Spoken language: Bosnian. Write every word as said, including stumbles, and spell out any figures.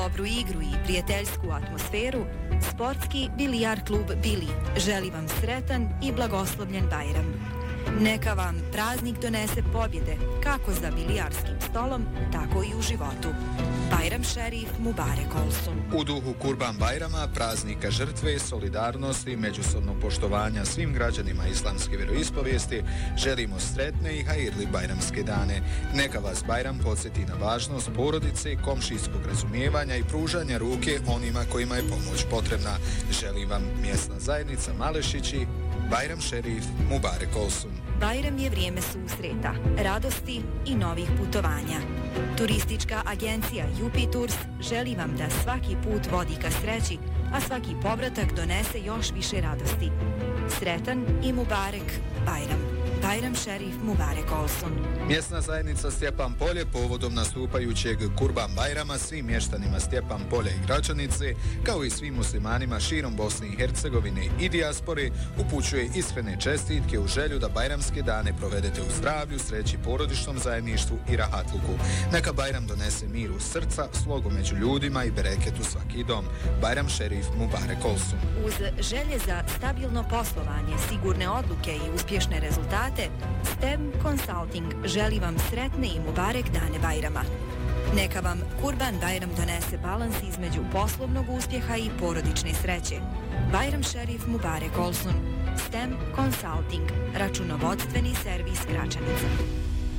Dobru igru i prijateljsku atmosferu, sportski bilijar klub Bili želi vam sretan i blagoslovljen Bajram. Neka vam praznik donese pobjede, kako za bilijarskim stolom, tako i u životu. Bajram Šerif Mubarek Olsun. U duhu Kurban Bajrama, praznika žrtve, solidarnosti i međusobnog poštovanja svim građanima islamske vjeroispovijesti, želimo sretne i hajirli bajramske dane. Neka vas Bajram podsjeti na važnost porodice, komšijskog razumijevanja i pružanja ruke onima kojima je pomoć potrebna. Želim vam mjesna zajednica Malešići, Bajram Šerif Mubarek Olsun. Bajram je vrijeme susreta, radosti i novih putovanja. Turistička agencija Jupitours želi vam da svaki put vodi ka sreći, a svaki povratak donese još više radosti. Sretan i Mubarek Bajram. Bajram Šerif Mubarek Olsun. Mjesna zajednica Stjepan Polje povodom nastupajućeg Kurban Bajrama svim mještanima Stjepan Polja i Gračanice, kao i svim muslimanima širom Bosne i Hercegovine i dijaspore, upućuje iskrene čestitke u želju da bajramske dane provedete u zdravlju, sreći, porodičnom zajedništvu i rahatluku. Neka Bajram donese mir u srca, slogu među ljudima i bereket u svaki dom. Bajram Šerif Mubarek Olsun. Uz želje za stabilno poslovanje, sigurne odluke i uspješne rezultate, S T E M Consulting želi vam sretne i Mubarek dane Bajrama. Neka vam Kurban Bajram donese balans između poslovnog uspjeha i porodične sreće. Bajram Šerif Mubarek Olsun. S T E M Consulting, računovodstveni servis Gračanica.